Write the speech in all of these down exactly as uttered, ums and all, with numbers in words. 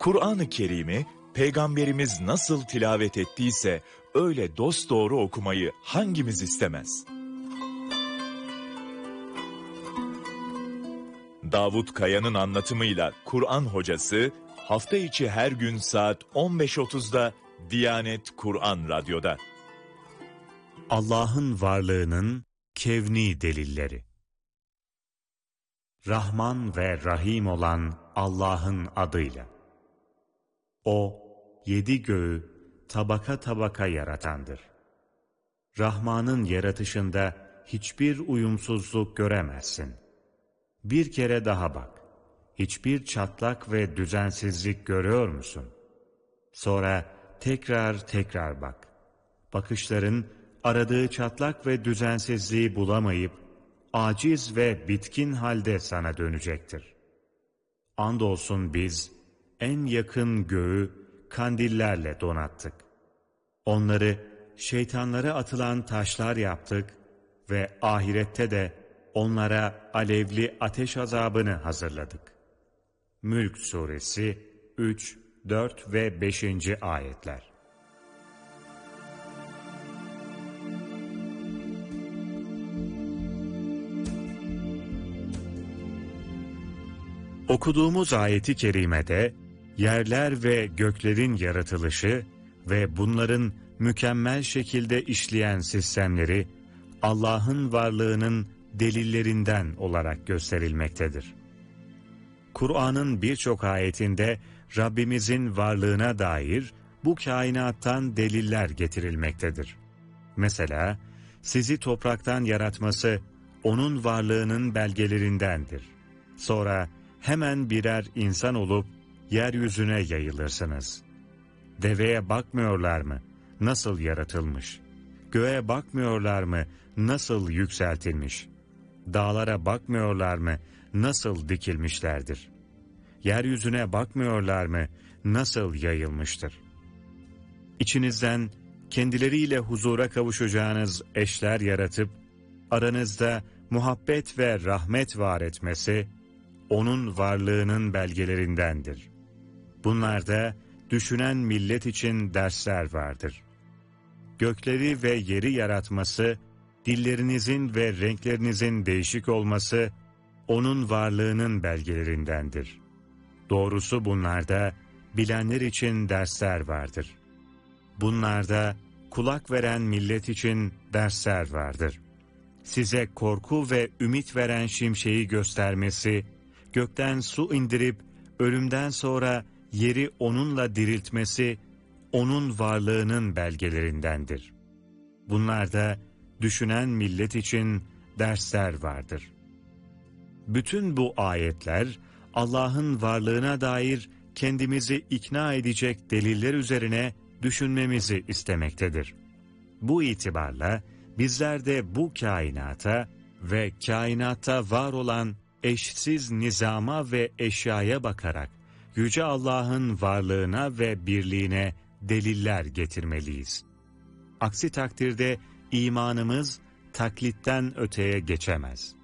Kur'an-ı Kerim'i Peygamberimiz nasıl tilavet ettiyse öyle dosdoğru okumayı hangimiz istemez? Davut Kaya'nın anlatımıyla Kur'an Hocası hafta içi her gün saat on beş otuzda Diyanet Kur'an Radyo'da. Allah'ın varlığının kevni delilleri. Rahman ve Rahim olan Allah'ın adıyla. O, yedi göğü tabaka tabaka yaratandır. Rahman'ın yaratışında hiçbir uyumsuzluk göremezsin. Bir kere daha bak. Hiçbir çatlak ve düzensizlik görüyor musun? Sonra tekrar tekrar bak. Bakışların aradığı çatlak ve düzensizliği bulamayıp, aciz ve bitkin halde sana dönecektir. Andolsun biz, en yakın göğü kandillerle donattık. Onları şeytanlara atılan taşlar yaptık ve ahirette de onlara alevli ateş azabını hazırladık. Mülk Suresi üç, dört ve beşinci ayetler. Okuduğumuz ayeti kerimede yerler ve göklerin yaratılışı ve bunların mükemmel şekilde işleyen sistemleri Allah'ın varlığının delillerinden olarak gösterilmektedir. Kur'an'ın birçok ayetinde Rabbimizin varlığına dair bu kainattan deliller getirilmektedir. Mesela sizi topraktan yaratması onun varlığının belgelerindendir. Sonra hemen birer insan olup yeryüzüne yayılırsınız. Deveye bakmıyorlar mı? Nasıl yaratılmış? Göğe bakmıyorlar mı? Nasıl yükseltilmiş? Dağlara bakmıyorlar mı? Nasıl dikilmişlerdir? Yeryüzüne bakmıyorlar mı? Nasıl yayılmıştır? İçinizden kendileriyle huzura kavuşacağınız eşler yaratıp, aranızda muhabbet ve rahmet var etmesi, onun varlığının belgelerindendir. Bunlarda düşünen millet için dersler vardır. Gökleri ve yeri yaratması, dillerinizin ve renklerinizin değişik olması, onun varlığının belgelerindendir. Doğrusu bunlarda bilenler için dersler vardır. Bunlarda kulak veren millet için dersler vardır. Size korku ve ümit veren şimşeği göstermesi, gökten su indirip ölümden sonra yeri onunla diriltmesi, onun varlığının belgelerindendir. Bunlarda düşünen millet için dersler vardır. Bütün bu ayetler, Allah'ın varlığına dair kendimizi ikna edecek deliller üzerine düşünmemizi istemektedir. Bu itibarla bizler de bu kainata ve kainatta var olan eşsiz nizama ve eşyaya bakarak Yüce Allah'ın varlığına ve birliğine deliller getirmeliyiz. Aksi takdirde imanımız taklitten öteye geçemez.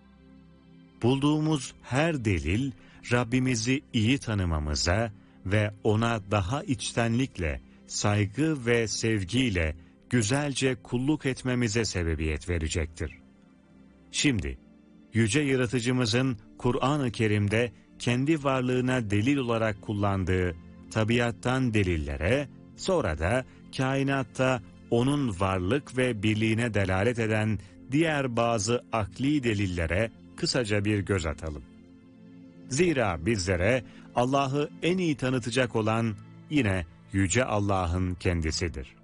Bulduğumuz her delil Rabbimizi iyi tanımamıza ve ona daha içtenlikle, saygı ve sevgiyle güzelce kulluk etmemize sebebiyet verecektir. Şimdi Yüce Yaratıcımızın Kur'an-ı Kerim'de kendi varlığına delil olarak kullandığı tabiattan delillere, sonra da kainatta onun varlık ve birliğine delalet eden diğer bazı akli delillere kısaca bir göz atalım. Zira bizlere Allah'ı en iyi tanıtacak olan yine Yüce Allah'ın kendisidir.